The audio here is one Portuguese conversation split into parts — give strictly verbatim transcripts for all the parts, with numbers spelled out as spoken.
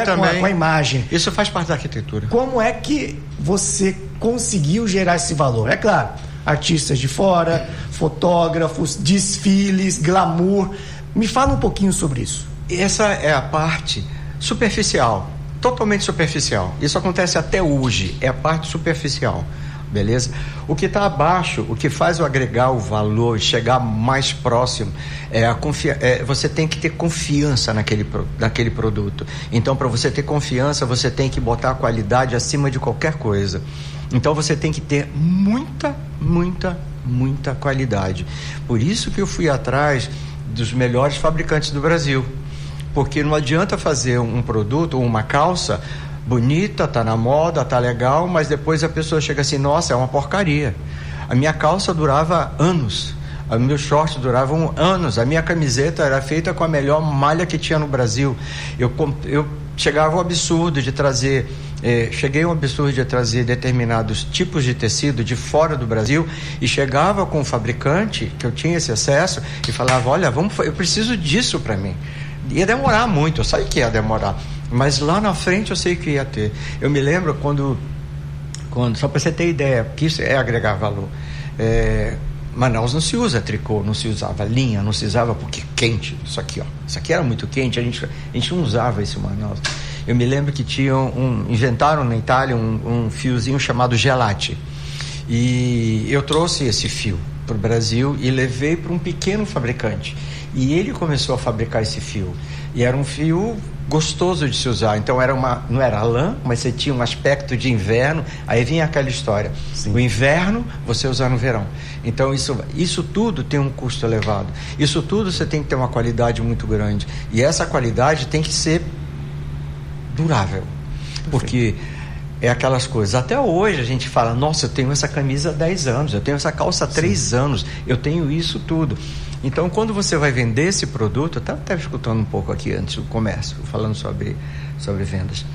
também. Com a, com a imagem. Isso faz parte da arquitetura. Como é que você conseguiu gerar esse valor? É claro, artistas de fora, fotógrafos, desfiles, glamour. Me fala um pouquinho sobre isso. Essa é a parte superficial, totalmente superficial. Isso acontece até hoje, é a parte superficial, beleza? O que está abaixo, o que faz o agregar o valor, chegar mais próximo, é a confi- é, você tem que ter confiança naquele, naquele produto. Então, para você ter confiança, você tem que botar a qualidade acima de qualquer coisa. Então, você tem que ter muita, muita, muita qualidade. Por isso que eu fui atrás dos melhores fabricantes do Brasil. Porque não adianta fazer um produto ou uma calça bonita, tá na moda, tá legal, mas depois a pessoa chega assim, nossa, é uma porcaria. A minha calça durava anos, os meus shorts duravam anos, a minha camiseta era feita com a melhor malha que tinha no Brasil. Eu, eu chegava ao absurdo de trazer, eh, cheguei ao absurdo de trazer determinados tipos de tecido de fora do Brasil e chegava com o fabricante, que eu tinha esse acesso, e falava, olha, vamos, eu preciso disso para mim. Ia demorar muito, eu sei que ia demorar, mas lá na frente eu sei que ia ter. Eu me lembro quando, quando só para você ter ideia, que isso é agregar valor. É, Manaus não se usa tricô, não se usava linha, não se usava porque quente. Isso aqui, ó, isso aqui era muito quente, a gente, a gente não usava isso em Manaus. Eu me lembro que tinham um, inventaram na Itália um, um fiozinho chamado gelate. E eu trouxe esse fio para o Brasil e levei para um pequeno fabricante. E ele começou a fabricar esse fio. E era um fio gostoso de se usar. Então era uma, não era lã, mas você tinha um aspecto de inverno. Aí vinha aquela história. Sim. O inverno você usa no verão. Então isso, isso tudo tem um custo elevado. Isso tudo você tem que ter uma qualidade muito grande. E essa qualidade tem que ser durável. Perfeito. Porque é aquelas coisas. Até hoje a gente fala, nossa, eu tenho essa camisa há dez anos, eu tenho essa calça há três anos, eu tenho isso tudo. Então, quando você vai vender esse produto, eu estava até escutando um pouco aqui antes do comércio, falando sobre, sobre vendas.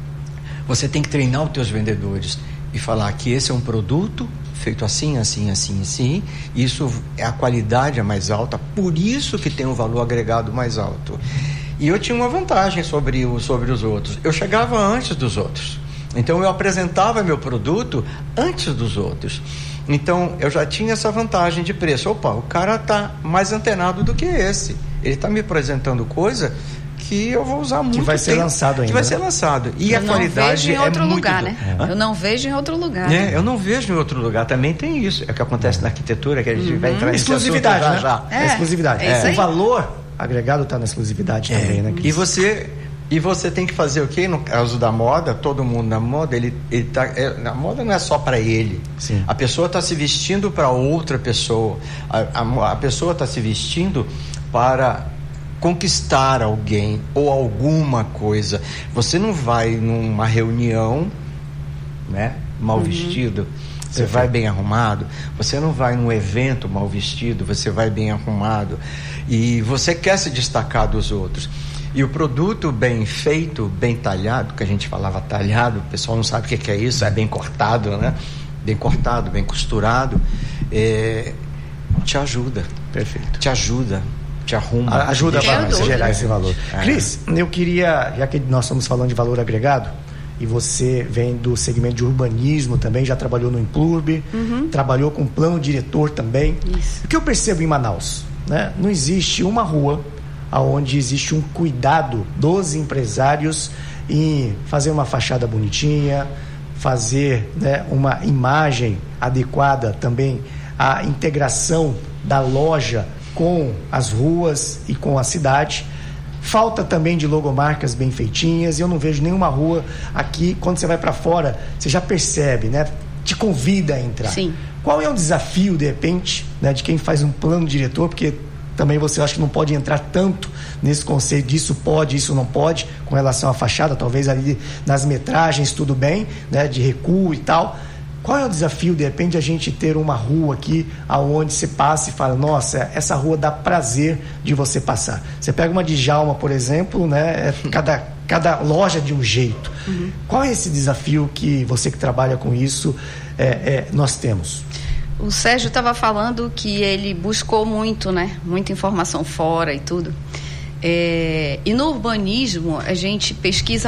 Você tem que treinar os teus vendedores e falar que esse é um produto feito assim, assim, assim, assim. Isso é a qualidade é mais alta, por isso que tem um valor agregado mais alto. E eu tinha uma vantagem sobre, o, sobre os outros. Eu chegava antes dos outros. Então, eu apresentava meu produto antes dos outros. Então, eu já tinha essa vantagem de preço. Opa, o cara está mais antenado do que esse. Ele está me apresentando coisa que eu vou usar muito. Que vai ser tempo, lançado ainda. Que vai ser lançado. E eu a qualidade em outro é lugar, muito... né? Eu não vejo em outro lugar. É, eu não vejo em outro lugar. Também tem isso. É o que acontece uhum. na arquitetura, que a gente uhum. vai entrar nesse exclusividade, assunto né? já, já. É, é exclusividade. É. O valor agregado está na exclusividade é. também, né? E você... E você tem que fazer o quê? No caso da moda, todo mundo na moda, ele, ele tá, é, na moda não é só para ele. Sim. A pessoa está se vestindo para outra pessoa. A, a, a pessoa está se vestindo para conquistar alguém ou alguma coisa. Você não vai numa reunião, né, mal uhum. vestido. Você vai bem arrumado. Você não vai num evento mal vestido. Você vai bem arrumado. E você quer se destacar dos outros. E o produto bem feito, bem talhado, que a gente falava talhado, o pessoal não sabe o que é isso, é bem cortado, né? Bem cortado, bem costurado, é, te ajuda. Perfeito. Te ajuda, te arruma. A, ajuda te a gerar esse valor. É. Cris, eu queria, já que nós estamos falando de valor agregado, e você vem do segmento de urbanismo também, já trabalhou no Implurb, uhum. trabalhou com plano diretor também. Isso. O que eu percebo em Manaus, né? Não existe uma rua onde existe um cuidado dos empresários em fazer uma fachada bonitinha, fazer, né, uma imagem adequada também, a integração da loja com as ruas e com a cidade. Falta também de logomarcas bem feitinhas, e eu não vejo nenhuma rua aqui, quando você vai para fora, você já percebe, né? Te convida a entrar. Sim. Qual é o desafio, de repente, né, de quem faz um plano diretor, porque também você acha que não pode entrar tanto nesse conceito disso pode, isso não pode, com relação à fachada, talvez ali nas metragens tudo bem, né, de recuo e tal. Qual é o desafio, de repente, a gente ter uma rua aqui aonde você passa e fala, nossa, essa rua dá prazer de você passar. Você pega uma Djalma, por exemplo, né, é cada, cada loja de um jeito. Uhum. Qual é esse desafio que você que trabalha com isso, é, é, nós temos? O Sérgio estava falando que ele buscou muito, né? Muita informação fora e tudo. É, e no urbanismo, a gente pesquisa